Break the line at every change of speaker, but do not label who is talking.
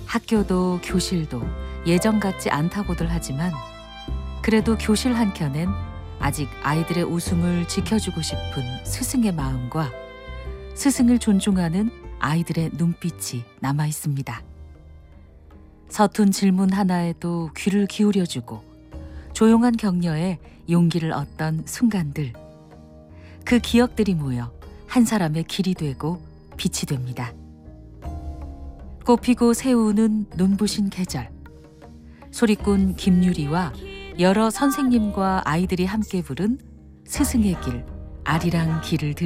학교도 교실도 예전 같지 않다고들 하지만 그래도 교실 한켠엔 아직 아이들의 웃음을 지켜주고 싶은 스승의 마음과 스승을 존중하는 아이들의 눈빛이 남아 있습니다. 서툰 질문 하나에도 귀를 기울여주고 조용한 격려에 용기를 얻던 순간들, 그 기억들이 모여 한 사람의 길이 되고 빛이 됩니다. 꽃피고 새우는 눈부신 계절, 소리꾼 김유리와 여러 선생님과 아이들이 함께 부른 스승의 길, 아리랑 길을 들으